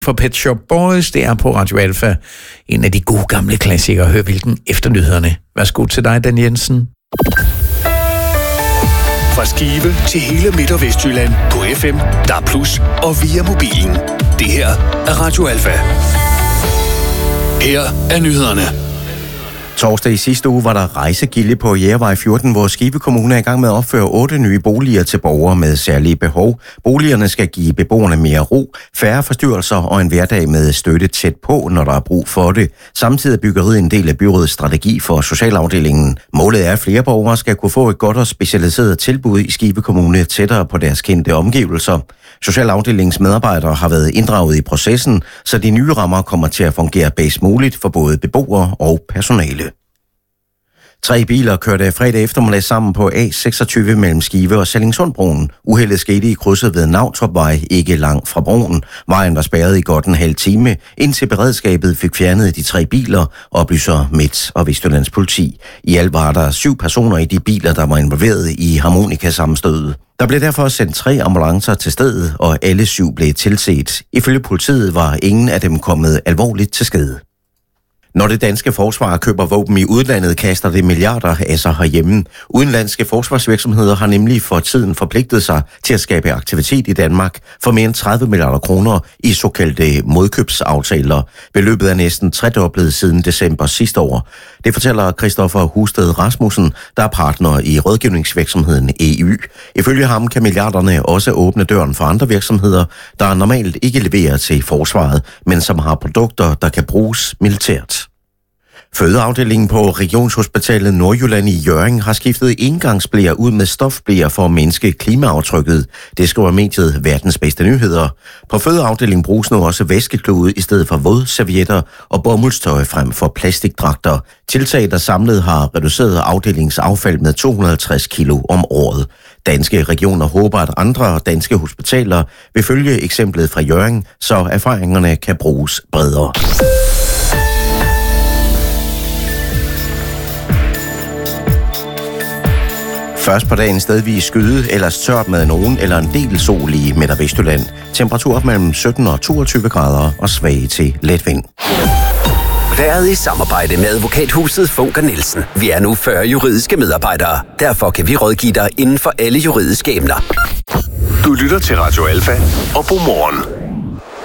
for Pet Shop Boys. Det er på Radio Alfa. En af de gode gamle klassikere. Hør hvilken efter nyhederne. Værsgo til dig, Dan Jensen. Fra Skive til hele Midt- og Vestjylland på FM, DAB+ og via mobilen. Det her er Radio Alfa. Her er nyhederne. Torsdag i sidste uge var der rejsegilde på Jærvej 14, hvor Skive Kommune er i gang med at opføre 8 nye boliger til borgere med særlige behov. Boligerne skal give beboerne mere ro, færre forstyrrelser og en hverdag med støtte tæt på, når der er brug for det. Samtidig er byggeriet en del af byrådets strategi for socialafdelingen. Målet er, at flere borgere skal kunne få et godt og specialiseret tilbud i Skive Kommune tættere på deres kendte omgivelser. Socialafdelingens medarbejdere har været inddraget i processen, så de nye rammer kommer til at fungere bedst muligt for både beboere og personale. 3 biler kørte fredag eftermiddag sammen på A26 mellem Skive og Sallingsundbroen. Uheldet skete i krydset ved Nautropvej, ikke langt fra broen. Vejen var spærret i godt en halv time, indtil beredskabet fik fjernet de 3 biler, oplyser Midt- og Vestjyllands politi. I alt var der 7 personer i de biler, der var involveret i harmonikasammenstødet. Der blev derfor sendt 3 ambulancer til stedet, og alle 7 blev tilset. Ifølge politiet var ingen af dem kommet alvorligt til skade. Når det danske forsvar køber våben i udlandet, kaster det milliarder af sig herhjemme. Udenlandske forsvarsvirksomheder har nemlig for tiden forpligtet sig til at skabe aktivitet i Danmark for mere end 30 milliarder kroner i såkaldte modkøbsaftaler. Beløbet er næsten tredoblet siden december sidste år. Det fortæller Christoffer Husted Rasmussen, der er partner i rådgivningsvirksomheden EU. Ifølge ham kan milliarderne også åbne døren for andre virksomheder, der normalt ikke leverer til forsvaret, men som har produkter, der kan bruges militært. Fødeafdelingen på Regionshospitalet Nordjylland i Hjørring har skiftet engangsbleer ud med stofbleer for at mindske klimaaftrykket. Det skriver mediet Verdens Bedste Nyheder. På fødeafdelingen bruges nu også væskeklude i stedet for vådservietter og bomuldstøj frem for plastikdragter. Tiltag, der samlet har reduceret afdelingens affald med 250 kilo om året. Danske regioner håber, at andre danske hospitaler vil følge eksemplet fra Hjørring, så erfaringerne kan bruges bredere. Først på dagen stedvis skyde, ellers tørt med nogen eller en del sol i Midt- og Vestjylland. Temperatur mellem 17 og 22 grader og svag til let vind. Været i samarbejde med advokathuset Funker Nielsen. Vi er nu 40 juridiske medarbejdere. Derfor kan vi rådgive dig inden for alle juridiske emner. Du lytter til Radio Alfa og Godmorgen.